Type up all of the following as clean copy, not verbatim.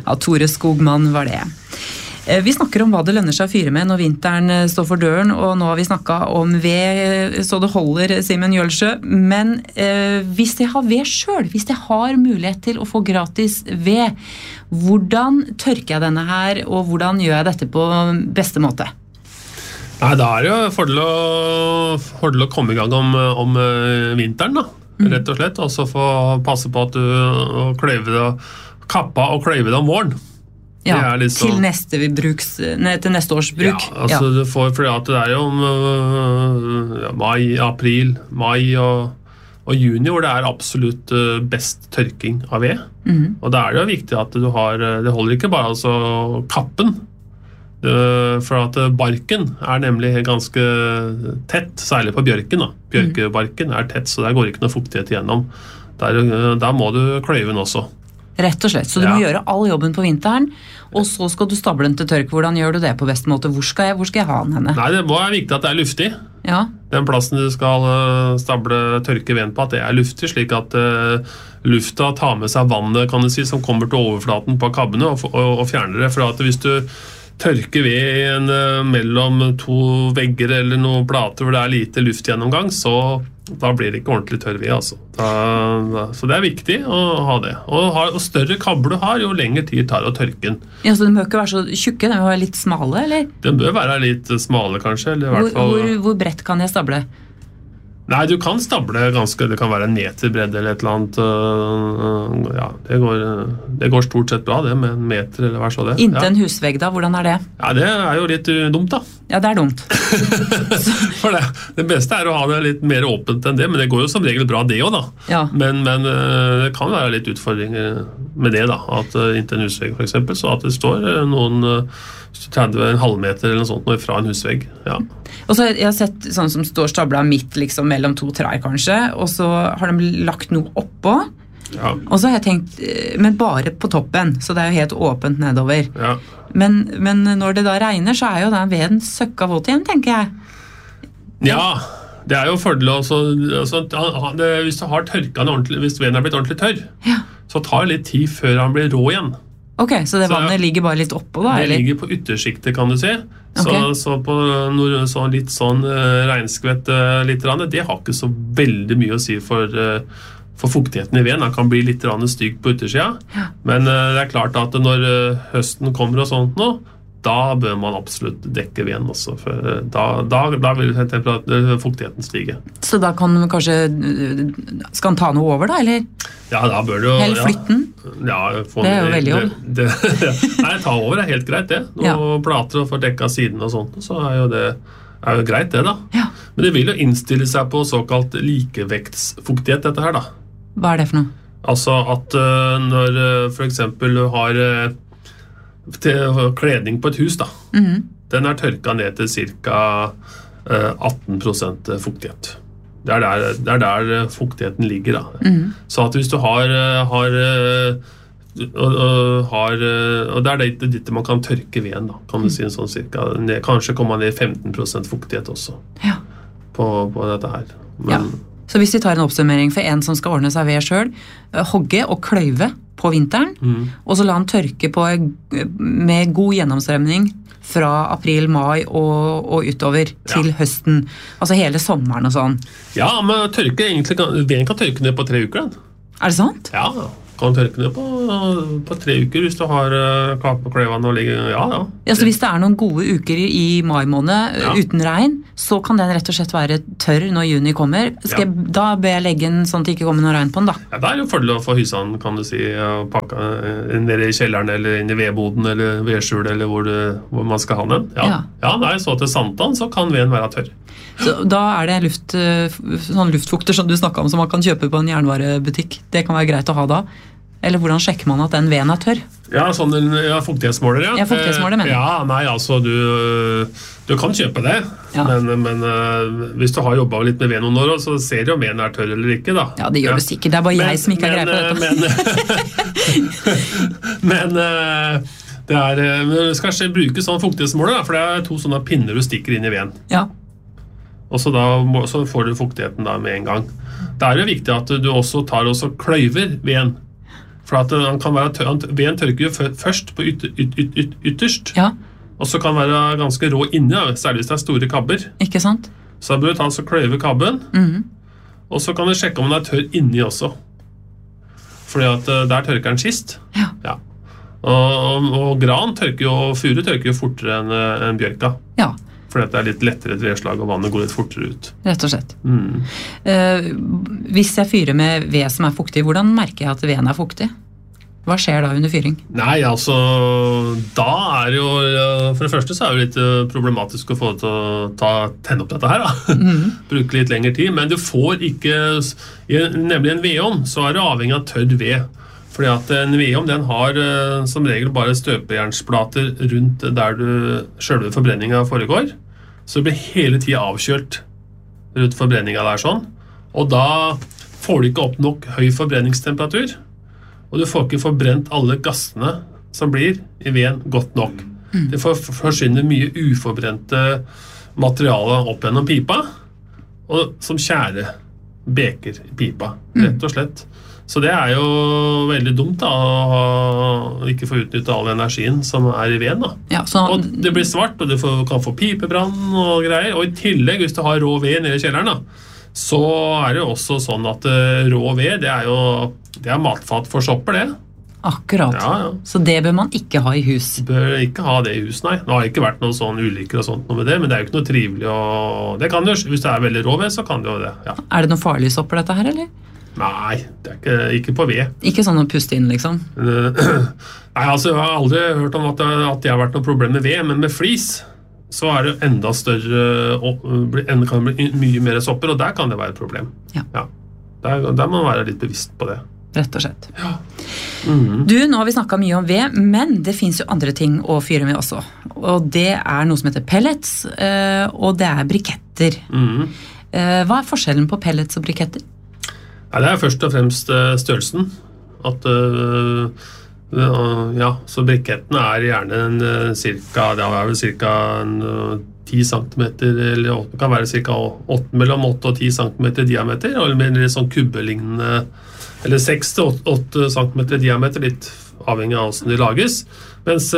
Ja, Tore Skogman var det. Vi snakker om hva det lønner seg å fyre med når vinteren står for døren, og nå har vi snakket om ved, så det holder, Simen Jølsjø. Men hvis jeg har ved selv, hvis jeg har mulighet til å få gratis ved, hvordan tørker jeg denne her, og hvordan gjør jeg dette på beste måte? Nei, da det jo fordel å komme i gang om vinteren, da. Rett og slett, og så få passe på at du kløyver det, kappa og kløyver det om våren. Ja, til neste års bruk. Ja, altså du får, fordi at det jo mai, april, mai og juni hvor det absolutt best tørking av ved. Og da det jo viktig at du har, det holder ikke bare altså kappen, for at barken nemlig ganske tett, særlig på bjørken da. Bjørkebarken tett, så der går ikke noe fuktighet igjennom. Der må du kløyve den også. Rett og slett, så du må gjøre all jobben på vinteren, og så skal du stable den til tørk. Hvordan gjør du det på best måte? Hvor skal jeg ha den henne? Nei, det må viktig at det luftig. Ja. Den plassen du skal stable tørke ved på, at det luftig, slik at lufta tar med seg vannet, kan du si, som kommer til overflaten på kabbene og fjerner det. For at hvis du tørker ved mellom to vegger eller noen plater hvor det lite luftgjennomgang, så da blir det ikke ordentlig tørr ved, altså. Så det viktig å ha det. Og større kabler du har, jo lengre tid tar å tørke den. Ja, så den bør ikke være så tjukke, den bør være litt smale, eller? Den bør være litt smale, kanskje. Eller I hvert fall... Hvor bredt kan jeg stable? Nei, du kan stable ganske, det kan være en meter bredde eller et eller annet, ja, det går stort sett bra det, med en meter eller hva så det. Inntil en husvegg da, hvordan det? Ja, det jo litt dumt da. Ja, det dumt. For det beste å ha det litt mer åpent enn det, men det går jo som regel bra det også da. Ja. Men det kan være litt utfordringer med det da, at inntil en husvegg for eksempel, så at det står noen 30 halvmeter eller noe sånt fra en husvegg, ja. Og så jeg har sett sånn som står stablet midt liksom mellom to trær kanskje, og så har de lagt noe oppå, ja. Og så har jeg tenkt, men bare på toppen, så det jo helt åpent nedover. Ja. Men når det da regner, så jo den veden søkka våt igjen, tenker jeg. Ja, det jo fordel også, hvis du har tørket den ordentlig, hvis veden blitt ordentlig tørr, ja. Så tar det litt tid før han blir rå igjen. Ok, så det vannet ligger bare litt oppå da, eller? Det ligger på yttersiktet, kan du se. Så på litt sånn regnskvett litt, det har ikke så veldig mye å si for fuktigheten i veden. Den kan bli litt stygg på yttersida, ja. Men det klart at når høsten kommer og sånt nå, da bør man absolutt dekke veden også, for da vil fuktigheten stige. Så da kan man kanskje, skal han ta noe over da, eller? Ja, da bør du... Hele flytten? Ja, det jo veldig jobb. Nei, ta over helt greit det. Noen plater og få dekka siden og sånt, så jo det jo greit det da. Ja. Men det vil jo innstille seg på såkalt likevektsfuktighet dette her da. Hva det for noe? Altså at når for eksempel du har kledning på et hus da, den tørka ned til cirka 18% fuktighet. Det der fuktigheten ligger da. Så at hvis du har og det dit man kan tørke veden da, kan du si en sånn cirka, kanskje kommer man ned 15% fuktighet også, ja. på dette her. Men, ja. Så hvis vi tar en oppsummering for en som skal ordne seg ved selv, hogge og kløyve på vinteren, og så la han tørke med god gjennomstrømning fra april, mai og utover til høsten, altså hele sommeren og sånn. Ja, men veden kan tørke ned på 3 uker den. Det sant? Ja, kan tørke ned på 3 uker hvis du har kløyvene og ligger, ja. Ja, så hvis det noen gode uker i mai måned uten regn, så kan den rett og slett være tørr når juni kommer. Da bør jeg legge den sånn at det ikke kommer noe regn på den da? Ja, det jo fordel å få hysene, kan du si, pakke nede i kjelleren eller inn i vedboden eller vedskjul eller hvor man skal ha den. Ja, nei, så til santan så kan veden være tørr. Så da det sånn luftfukter som du snakket om som man kan kjøpe på en jernvarebutikk. Det kan være greit å ha da. Eller hvordan sjekker man at den veden tørr? Ja, sånn fuktighetsmåler, ja. Ja, fuktighetsmåler, mener jeg. Ja, nei, altså du kan kjøpe det, men hvis du har jobbet litt med ved noen år, så ser du om veden tørr eller ikke, da. Ja, det gjør du sikkert. Det bare jeg som ikke har greie på dette. Men du skal ikke bruke sånn fuktighetsmåler, for det 2 sånne pinner du stikker inn i veden. Ja. Og så får du fuktigheten da med en gang. Det jo viktig at du også tar og kløyver veden. For at den kan være veden tørker jo først på ytterst, og så kan den være ganske rå inni, særlig hvis det store kabber. Ikke sant? Så da bør du ta og kløyve kabben, og så kan du sjekke om den tørr inni også. Fordi at der tørker den sist. Ja. Og gran tørker jo, furu tørker jo fortere enn bjørka. Ja. Fordi at det litt lettere et vedslag, og vannet går litt fortere ut. Rett og slett. Hvis jeg fyrer med ved som fuktig, hvordan merker jeg at veden fuktig? Hva skjer da under fyring? Nei, altså, da det jo, for det første så det litt problematisk å få det til å tenne opp dette her, da. Bruke litt lengre tid, men du får ikke, nemlig en vedovn, så det avhengig av tørr ved. Fordi at en vedovn, den har som regel bare støpejernsplater rundt der selve forbrenningen foregår, så det blir hele tiden avkjølt rundt forbrenningen der sånn, og da får du ikke opp nok høy forbrenningstemperatur, og du får ikke forbrent alle gassene som blir i veden godt nok. Det forsvinner mye uforbrente materialer opp gjennom pipa, og som tjære beker i pipa, rett og slett. Så det jo veldig dumt da, å ikke få utnyttet all energien som i veden. Da. Ja, og det blir svart, og du kan få pipebrann og greier, og i tillegg, hvis du har rå ved nede i kjelleren, da, så det jo også sånn at rå ved, det matfat for sopper, det. Akkurat. Ja. Så det bør man ikke ha i hus? Bør ikke ha det i hus, nei. Det har ikke vært noen sånne ulykker og sånt med det, men det jo ikke noe trivelig. Det kan jo, hvis det veldig rå ved, så kan det jo det. Ja. Det noen farlige sopper dette her, eller? Nei, det ikke på ved. Ikke sånn å puste inn, liksom? Nei, altså, jeg har aldri hørt om at det har vært noe problem med ved, men med flis, så det enda større, kan det bli mye mer sopper, og der kan det være et problem. Ja. Der må man være litt bevisst på det. Rett og slett. Ja. Du, nå har vi snakket mye om ved, men det finnes jo andre ting å fyre med også. Og det noe som heter pellets, og det briketter. Hva forskjellen på pellets og briketter? Ja, det først og fremst størrelsen. At, så brikettene gjerne cirka, det vel cirka 10 cm, eller det kan være cirka mellom 8 og 10 cm diameter, eller med litt sånn kubbelignende, eller 6-8 cm diameter, litt avhengig av hvordan de lages. Mens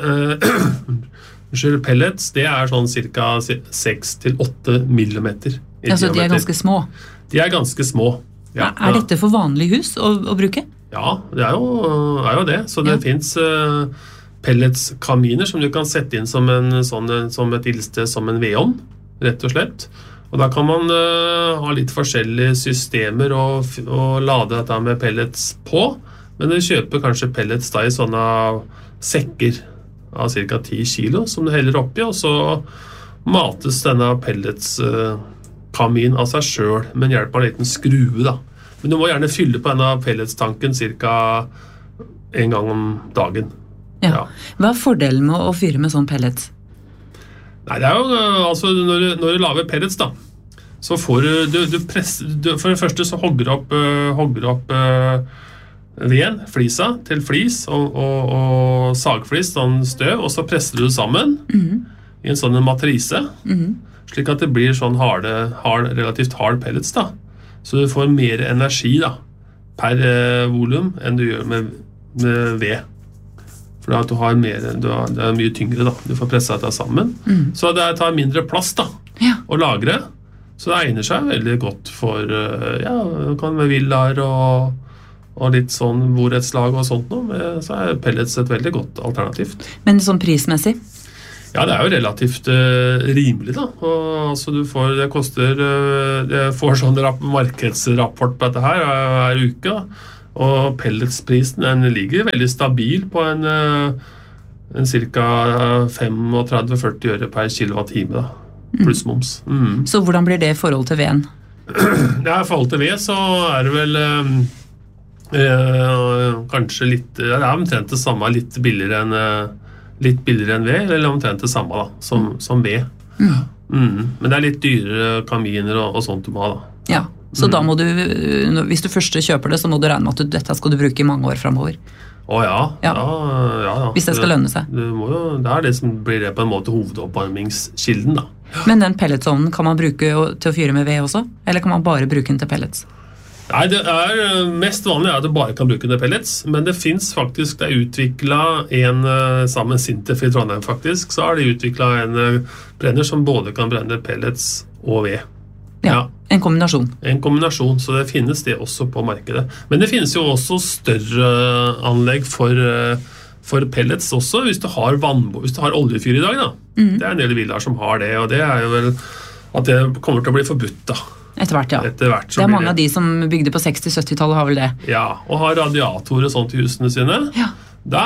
pellets, det sånn cirka 6-8 millimeter i diameter. Så de ganske små? De ganske små, ja. Dette for vanlig hus å bruke? Ja, det jo det. Så det finnes pelletskaminer som du kan sette inn som et ildsted, som en vedovn, rett og slett. Og da kan man ha litt forskjellige systemer og lade dette med pellets på, men du kjøper kanskje pellets da i sånne sekker av ca. 10 kilo som du heller oppi, og så mates denne pelletskamin av seg selv med hjelp av en liten skrue da. Men du må gjerne fylle på denne pelletstanken ca. 1 gang om dagen. Ja. Hva fordelen med å fyre med sånn pellets? Nei, det jo, altså når du lager pellets da, så får du for det første så hogger opp veden, flisa til flis og sagflis, sånn støv, og så presser du det sammen i en sånn matrise, slik at det blir sånn relativt hard pellets da. Så du får mer energi da, per volum enn du gjør med ved. For at du har det mye tyngre da. Du får presset dette sammen. Så det tar mindre plass da, å lagre. Så det egner seg veldig godt for, kan med villaer og litt sånn borettslag og sånt noe. Så pellets et veldig godt alternativt. Men sånn prismessig? Ja, det jo relativt rimelig da. Og, altså, det koster, jeg får sånn markedsrapport på dette her hver uke da. Og pelletsprisen den ligger veldig stabil på en cirka 35-40 øre per kilowattime da, pluss moms. Så hvordan blir det i forhold til veden? Ja, i forhold til ved så det vel kanskje litt, det omtrent det samme, litt billigere enn ved, eller omtrent det samme da, som ved. Men det litt dyrere kaminer og sånt du må ha da. Ja. Så da må du, hvis du først kjøper det, så må du regne med at dette skal du bruke i mange år fremover. Ja. Hvis det skal lønne seg. Det det som blir det på en måte hovedoppvarmingskilden da. Men den pelletsovnen kan man bruke til å fyre med ved også? Eller kan man bare bruke den til pellets? Nei, det mest vanlig at du bare kan bruke det pellets, men det finnes faktisk, det utviklet en, sammen med Sintef i Trondheim faktisk, så har de utviklet en brenner som både kan brenne pellets og ved. Ja, en kombinasjon. En kombinasjon, så det finnes det også på markedet. Men det finnes jo også større anlegg for pellets også, hvis du har hvis du har oljefyr i dag da. Det en del villaer som har det, og det jo vel at det kommer til å bli forbudt da. Etter hvert, ja. Etter hvert, det mange av de som bygde på 60-70-tallet har vel det. Ja, og har radiatorer og sånt i husene sine. Ja. Da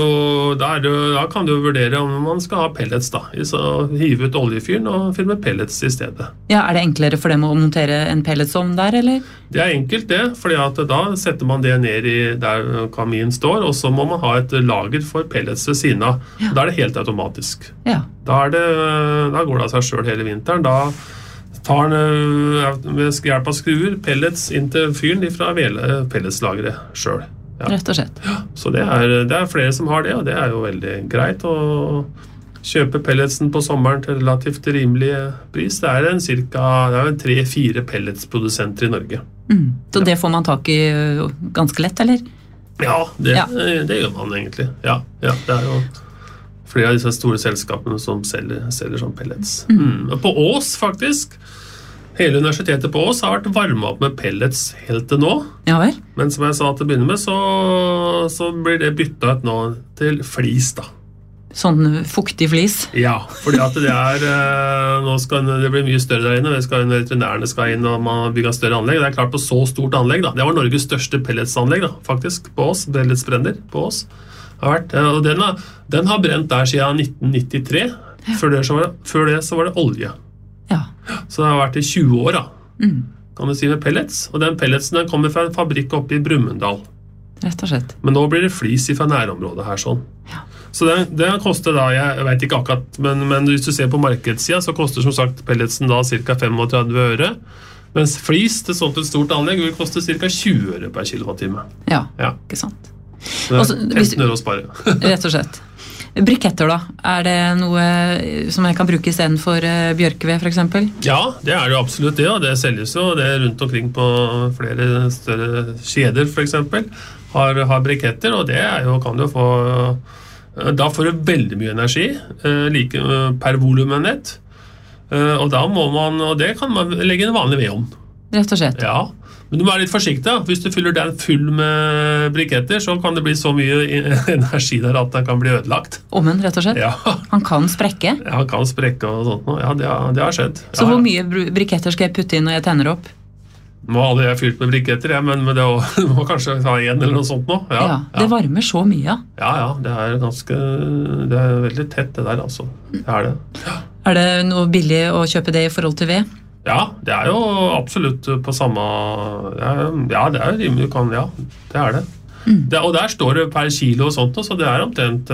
kan du vurdere om man skal ha pellets da. Så hive ut oljefyren og fylle med pellets i stedet. Ja, det enklere for dem å montere en pelletsovn der, eller? Det enkelt det, fordi at da setter man det ned i der kaminen står, og så må man ha et lager for pellets ved siden av. Ja. Da det helt automatisk. Ja. Da går det av seg selv hele vinteren. Da tar den ved hjelp av skruer pellets inn til fyren fra pelletslageret selv. Ja. Rett og slett. Ja, så det flere som har det, og det jo veldig greit å kjøpe pelletsen på sommeren til relativt rimelig pris. Det en cirka 3-4 pelletsprodusenter i Norge. Så det får man tak i ganske lett, eller? Ja, det gjør man egentlig. Ja, det jo flere av disse store selskapene som selger sånn pellets. Og på Ås faktisk, hele universitetet på Ås har vært varmet opp med pellets helt til nå. Ja vel. Men som jeg sa til å begynne med, så blir det byttet ut nå til flis da. Sånn fuktig flis? Ja, fordi at nå skal det bli mye større der inne, veterinærene skal inn og man bygger større anlegg. Det klart på så stort anlegg da. Det var Norges største pelletsanlegg da, faktisk, på Ås, pelletsbrenner på Ås. Og den har brent der siden 1993. Ja. Før det så var det olje. Ja. Så det har vært i 20 år da, kan du si, med pellets. Og den pelletsen den kommer fra en fabrikk oppe i Brumunddal. Rett og slett. Men nå blir det flis fra nærområdet her sånn. Ja. Så den koster da, jeg vet ikke akkurat, men hvis du ser på markedssiden, så koster som sagt pelletsen da cirka 35 øre. Mens flis til sånt et stort anlegg vil koste cirka 20 øre per kilowattime. Ja, ikke sant. Så det 15 øre å spare. Rett og slett. Briketter da, det noe som jeg kan bruke i stedet for bjørkeved for eksempel? Ja, det jo absolutt det, og det selges jo, det rundt omkring på flere større kjeder for eksempel, har briketter, og det kan du få, da får du veldig mye energi, per volumenett, og da må man, og det kan man legge en vanlig vedovn. Rett og slett? Ja. Men du må være litt forsiktig. Hvis du fyller den full med briketter, så kan det bli så mye energi der at den kan bli ødelagt. Men rett og slett? Ja. Han kan sprekke? Ja, han kan sprekke og sånt. Ja, det har skjedd. Så hvor mye briketter skal jeg putte inn når jeg tenner opp? Nå hadde jeg fylt med briketter, men det må kanskje ta en eller noe sånt nå. Ja, det varmer så mye. Ja, det veldig tett det der, altså. Det det. Ja. Det noe billig å kjøpe det i forhold til ved? Ja, det jo absolutt på samme... Ja, det rimelig, ja, det det. Og der står det per kilo og sånt, så det omtrent...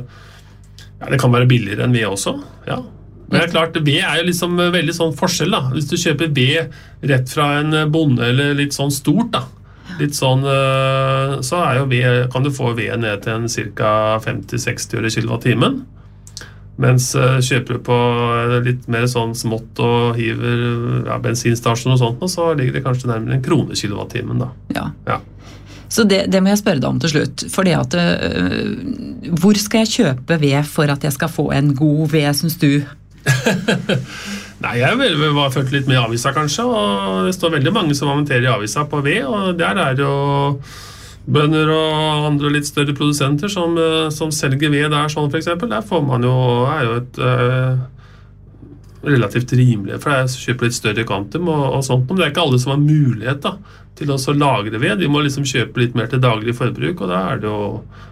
Ja, det kan være billigere enn ved også, ja. Men det klart, ved jo liksom veldig sånn forskjell da. Hvis du kjøper ved rett fra en bonde eller litt sånn stort da, litt sånn, så jo ved, kan du få ved ned til en cirka 50-60 øre kilowattimen. Mens kjøper du på litt mer sånn smått og hiver bensinstasjon og sånt, så ligger det kanskje nærmere en krone kilowattimen da. Ja. Så det må jeg spørre deg om til slutt, fordi at hvor skal jeg kjøpe ved for at jeg skal få en god ved, synes du? Nei, jeg var følt litt med i avisa kanskje, og det står veldig mange som ammenterer i avisa på ved, og der jo bønder og andre litt større produsenter som selger ved der sånn for eksempel, der får man jo et relativt rimelig, for jeg kjøper litt større kvantum og sånt, men det ikke alle som har mulighet da, til å lagre ved, de må liksom kjøpe litt mer til daglig forbruk, og da det jo